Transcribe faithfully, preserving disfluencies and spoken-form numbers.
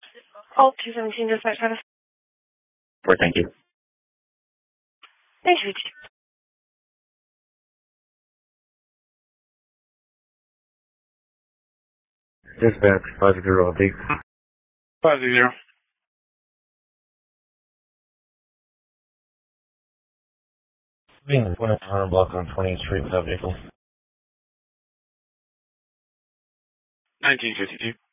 Call two seventeen, dispatch status. Four, thank you. Thank you. Dispatch, five zero eight. Five zero. Being one hundred block on twentieth Street without vehicle. Nineteen fifty two.